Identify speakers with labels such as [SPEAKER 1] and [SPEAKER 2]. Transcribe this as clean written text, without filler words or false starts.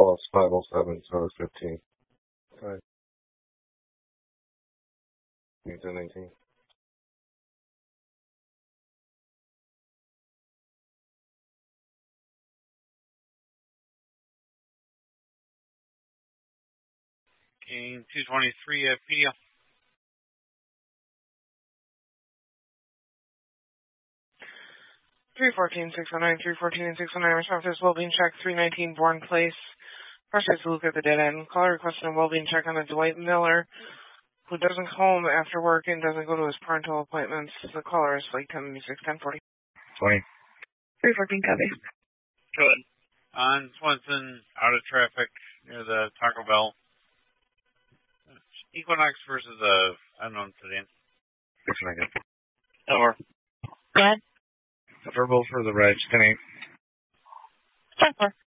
[SPEAKER 1] False 507, so it's 15. Sorry. 19.
[SPEAKER 2] King 223 at PDL.
[SPEAKER 3] 314-609, 314 and 609. Response well-being check, 319 Bourne Place. Pressure to look at the dead end. Caller requesting a well-being check on a Dwight Miller, who doesn't home after work and doesn't go to his parental appointments. The caller is like 1040.
[SPEAKER 1] 20.
[SPEAKER 4] 314 copy.
[SPEAKER 2] Good. On Swenson, out of traffic near the Taco Bell. Equinox versus unknown sedan.
[SPEAKER 1] 6 negative.
[SPEAKER 5] Over.
[SPEAKER 4] Go ahead.
[SPEAKER 1] Verbal for the right, 10-8.
[SPEAKER 4] 10-4.